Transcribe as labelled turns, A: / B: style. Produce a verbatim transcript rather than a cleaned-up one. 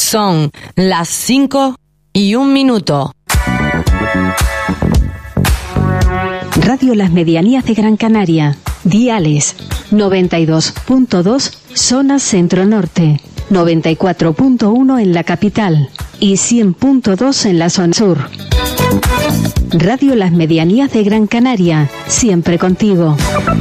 A: Son las cinco y un minuto.
B: Radio Las Medianías de Gran Canaria. Diales noventa y dos punto dos zona centro-norte, noventa y cuatro punto uno en la capital y cien punto dos en la zona sur. Radio Las Medianías de Gran Canaria, siempre contigo.